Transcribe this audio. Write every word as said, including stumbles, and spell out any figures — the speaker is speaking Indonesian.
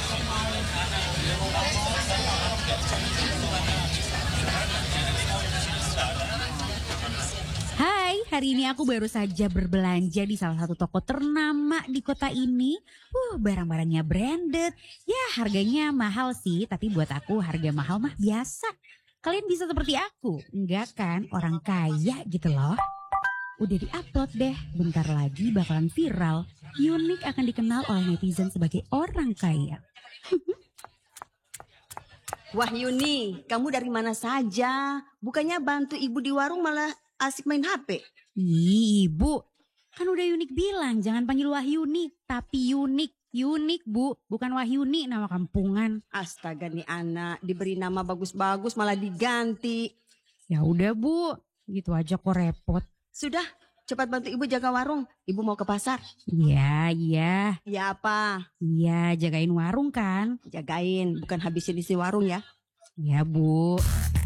Hai, hari ini aku baru saja berbelanja di salah satu toko ternama di kota ini. Uh, barang-barangnya branded. Ya, harganya mahal sih, tapi buat aku harga mahal mah biasa. Kalian bisa seperti aku, enggak kan? Orang kaya gitu loh. Udah di-upload deh, bentar lagi bakalan viral. Unik akan dikenal oleh netizen sebagai orang kaya. Wah Yuni, kamu dari mana saja? Bukannya bantu ibu di warung malah asik main H P. Ih, Ibu, kan udah Unik bilang jangan panggil Wahyuni, tapi Unik. Unik, Bu, bukan Wahyuni nama kampungan. Astaga nih anak, diberi nama bagus-bagus malah diganti. Ya udah, Bu, gitu aja kok repot. Sudah, cepat bantu ibu jaga warung. Ibu mau ke pasar. Iya, iya. Ya apa? Iya, jagain warung kan? Jagain, bukan habisin isi warung ya. Iya, Bu.